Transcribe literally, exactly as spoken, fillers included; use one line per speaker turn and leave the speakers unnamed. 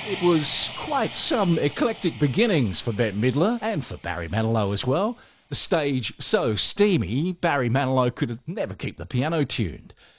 It was quite some eclectic beginnings for Bette Midler and for Barry Manilow as well. The stage so steamy, Barry Manilow could never keep the piano tuned.